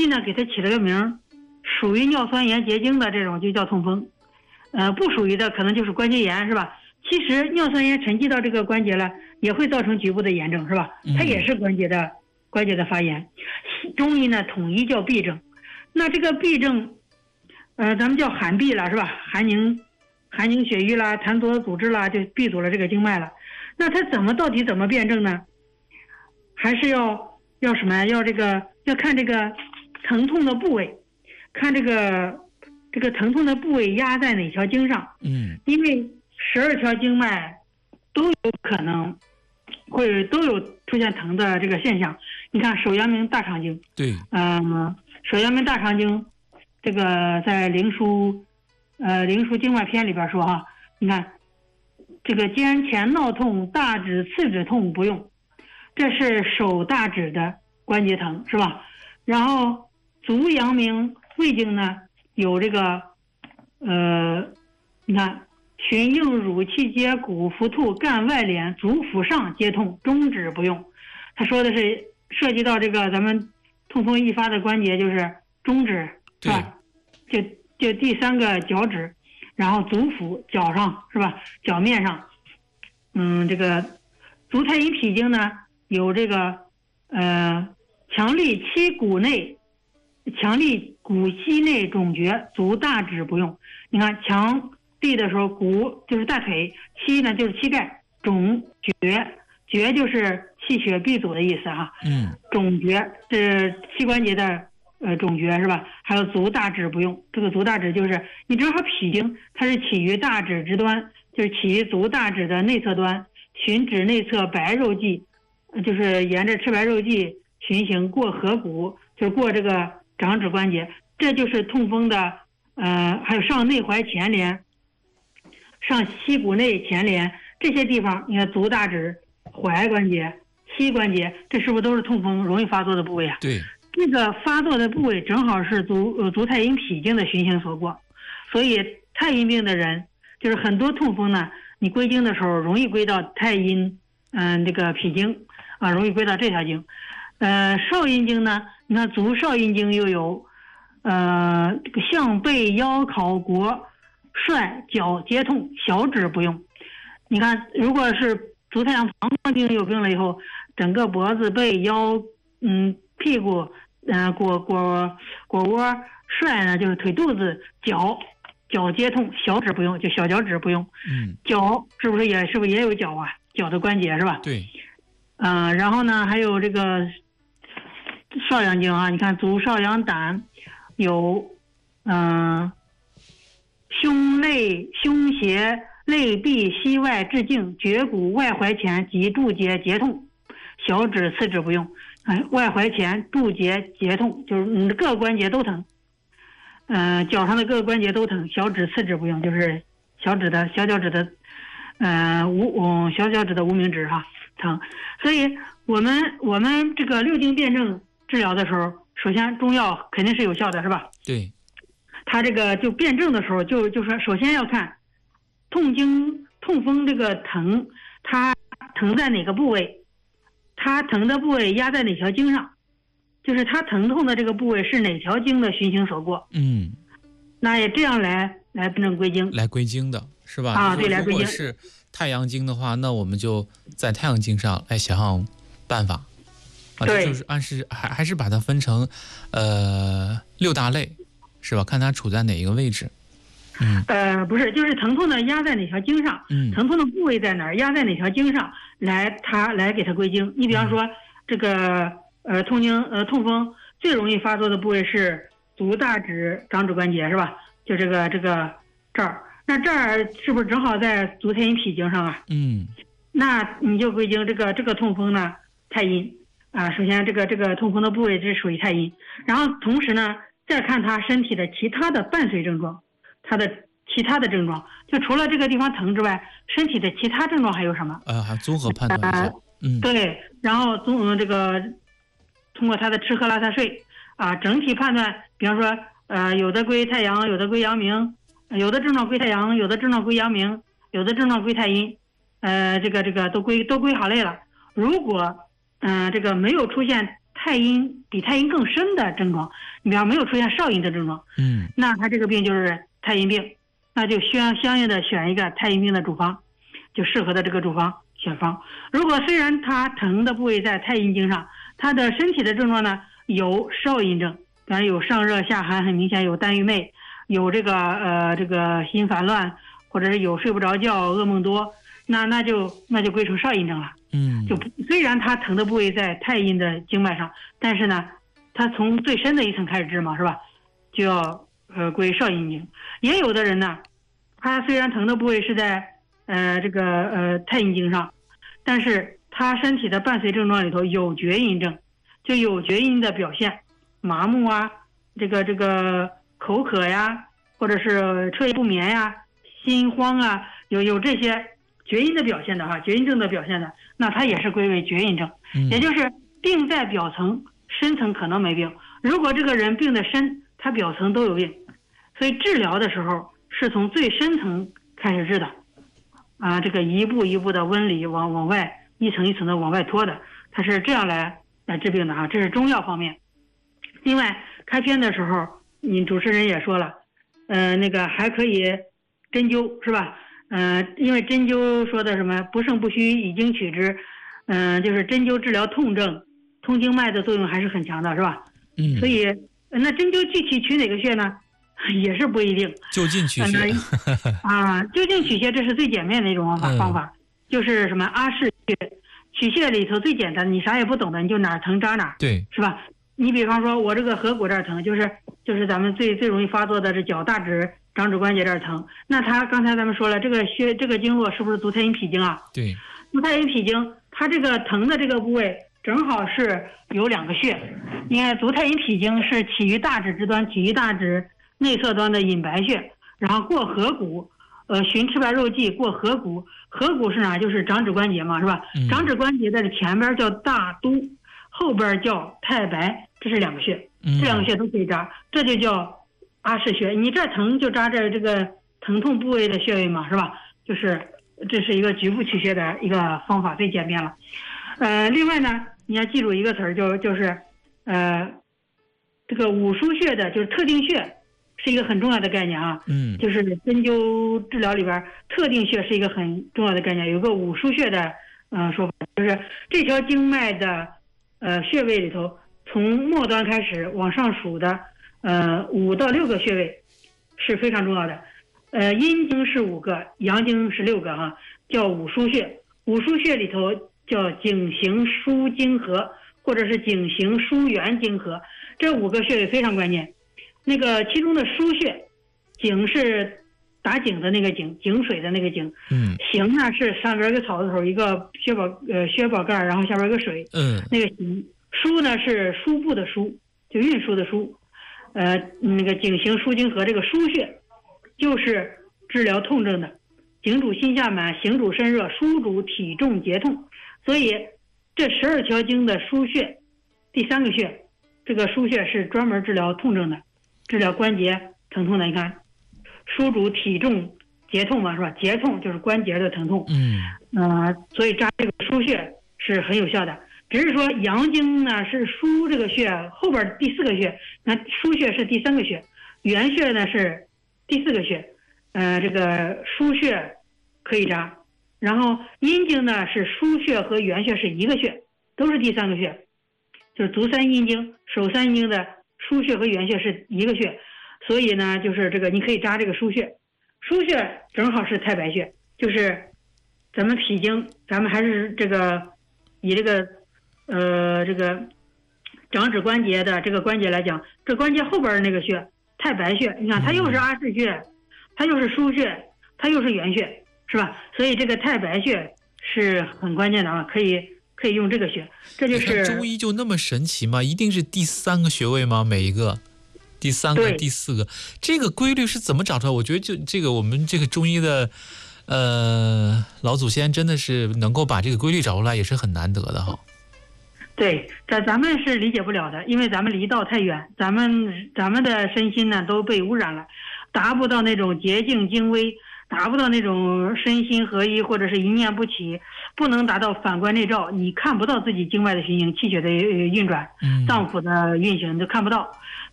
医呢给它起了个名，属于尿酸盐结晶的这种就叫痛风，不属于的可能就是关节炎，是吧？其实尿酸盐沉积到这个关节了，也会造成局部的炎症，是吧？它也是关节的发炎。中医呢统一叫痹症。那这个痹症，咱们叫寒痹了，是吧？寒凝血瘀啦，痰浊阻滞啦，就闭阻了这个经脉了。那它到底怎么辩证呢？还是要什么？要看这个疼痛的部位，看这个疼痛的部位压在哪条经上。因为12条经脉都有可能都有出现疼的这个现象。你看手阳明大肠经， 对， 手阳明大肠经，这个在灵枢经脉篇里边说哈，你看这个肩前闹痛，大指次指痛不用，这是手大指的关节疼，是吧？然后足阳明胃经呢有这个你看循应乳气结骨浮兔干外敛足腹上皆痛，中指不用。他说的是涉及到这个咱们痛风易发的关节就是中指，是吧？就第3个脚趾，然后足腹脚上，是吧？脚面上，这个足太阴脾经呢有这个强力骨膝内肿厥，足大指不用。你看强力的时候，骨就是大腿，膝呢就是膝盖，肿厥就是气血闭阻的意思哈。肿厥是膝关节的肿厥，是吧？还有足大指不用。这个足大指就是你正好脾经它是起于大指之端，就是起于足大指的内侧端，循指内侧白肉际，就是沿着赤白肉际循行过合谷，就是过这个掌指关节，这就是痛风的还有上内踝前连、上膝骨内前连这些地方，你看足大指、踝关节、膝关节，这是不是都是痛风容易发作的部位啊？ 对， 这个发作的部位正好是足太阴脾经的循行所过，所以太阴病的人就是很多痛风呢，你归经的时候容易归到太阴这个脾经啊，容易归到这条经。少阴经呢，你看足少阴经又有这个项背腰考腘率脚皆痛，小指不用。你看如果是足太阳膀胱经有病了以后，整个脖子背腰屁股腘窝率呢就是腿肚子脚皆痛，小指不用，就小脚趾不用。脚是不是也有脚啊？脚的关节是吧？ 对。 然后呢还有这个少阳经啊，你看足少阳胆有胸胁肋臂膝外至颈绝骨外踝前及柱节节痛，小指次指不用。外踝前柱节节痛，就是你的各个关节都疼。脚上的各个关节都疼，小指次指不用，就是小脚趾的小脚趾的无名指哈疼。所以我们这个六经辩证治疗的时候，首先中药肯定是有效的，是吧？ 对。 他这个就辩证的时候就说，首先要看痛风这个疼，它疼在哪个部位，它疼的部位压在哪条经上，就是它疼痛的这个部位是哪条经的循行所过。那也这样来辩证归经， 来归经的是吧？ 对，来归经。 如果是太阳经的话，那我们就在太阳经上来想想办法。 对， 就是还是把它分成6大类，是吧？看它处在哪一个位置。 不是，就是疼痛的压在哪条经上，疼痛的部位在哪儿，压在哪条经上，来给它归经。你比方说这个痛风最容易发作的部位是足大指掌指关节，是吧？就这个这儿，那这儿是不是正好在足太阴脾经上啊？那你就归经这个痛风呢，太阴啊。首先这个痛风的部位这属于太阴，然后同时呢再看他身体的其他的伴随症状，他的其他的症状，就除了这个地方疼之外，身体的其他症状还有什么？ 还综合判断一下。 对，然后这个通过他的吃喝拉撒睡啊，整体判断，比方说有的归太阳，有的归阳明，有的症状归太阳，有的症状归阳明，有的症状归太阴，这个都归好类了。如果这个没有出现比太阴更深的症状，你比方没有出现少阴的症状，那他这个病就是太阴病，那就需要相应的选一个太阴病的主方，就适合的这个主方选方。如果虽然他疼的部位在太阴经上，他的身体的症状呢有少阴症，比方有上热下寒，很明显有单于寐，有这个心烦乱，或者是有睡不着觉、噩梦多，那就归成少阴症了。就虽然他疼的部位在太阴的经脉上，但是呢，他从最深的一层开始治嘛，是吧？就要归少阴经。也有的人呢，他虽然疼的部位是在太阴经上，但是他身体的伴随症状里头有厥阴症，就有厥阴的表现，麻木啊，这个口渴呀，或者是彻夜不眠呀，心慌啊，有这些厥阴的表现的厥阴症的表现的，那它也是归为厥阴症。也就是病在表层，深层可能没病。如果这个人病的深，他表层都有病，所以治疗的时候是从最深层开始治的这个一步一步的温里往外，一层一层的往外拖的，它是这样来治病的这是中药方面。另外开篇的时候你主持人也说了，那个还可以针灸，是吧？因为针灸说的什么不胜不虚，以经取之，就是针灸治疗痛症、通经脉的作用还是很强的，是吧？所以那针灸具体取哪个穴呢？也是不一定。就近取穴就近取穴，这是最简便的一种方法，就是什么阿是穴。取穴里头最简单的，你啥也不懂的，你就哪儿疼扎哪儿，对，是吧？你比方说我这个合谷这儿疼，就是咱们最容易发作的这脚大趾、掌指关节这儿疼。那他刚才咱们说了，这个经络是不是足太阴脾经啊？对，足太阴脾经，它这个疼的这个部位正好是有2个穴。你看足太阴脾经是起于大趾之端，起于大趾内侧端的隐白穴，然后过合谷，循赤白肉际过合谷。合谷是哪？就是掌指关节嘛，是吧？掌指关节的前边叫大都，后边叫太白，这是2个穴，这2个穴都可以扎，这就叫阿是穴。你这疼就扎这个疼痛部位的穴位嘛，是吧？就是这是一个局部取穴的一个方法，最简便了。另外呢，你要记住一个词儿，就是这个五腧穴的，就是特定穴，是一个很重要的概念就是针灸治疗里边特定穴是一个很重要的概念。有个五腧穴的说法，就是这条经脉的穴位里头，从末端开始往上数的5到6个穴位是非常重要的。阴经是5个，阳经是6个叫五腧穴。五腧穴里头叫井行枢经合，或者是井行枢元经合，这5个穴位非常关键。那个其中的腧穴，井是打井的那个井，井水的那个井，行呢是上边一个草字头，一个薛宝盖，然后下边一个水，那个行。枢呢是输布的输，就运输的输。那个井行枢经合，这个腧穴就是治疗痛症的，井主心下满，行主身热，枢主体重结痛。所以这12条经的腧穴，第3个穴，这个腧穴是专门治疗痛症的，治疗关节疼痛的。你看枢主体重结痛嘛，是吧？结痛就是关节的疼痛。所以扎这个腧穴是很有效的。只是说阳经呢是腧这个穴后边第4个穴，那腧穴是第3个穴，元穴呢是第4个穴。这个腧穴可以扎，然后阴经呢是腧穴和元穴是一个穴，都是第3个穴，就是足三阴经、手三阴经的腧穴和元穴是一个穴。所以呢，就是这个你可以扎这个腧穴。腧穴正好是太白穴，就是咱们脾经，咱们还是这个以这个掌指关节的这个关节来讲，这关节后边的那个穴太白穴，你看它又是阿是穴，它又是腧穴，它又是元穴，是吧？所以这个太白穴是很关键的可以用这个穴。这就是中医就那么神奇吗？一定是第3个穴位吗？每一个第3个、第4个，这个规律是怎么找出来？我觉得就这个我们这个中医的老祖先真的是能够把这个规律找出来，也是很难得的对，咱们是理解不了的，因为咱们离道太远，咱们的身心呢都被污染了，达不到那种洁净精微， 达不到那种身心合一或者是一念不起，不能达到反观内照，你看不到自己经脉的循行、气血的运转、脏腑的运行，你都看不到。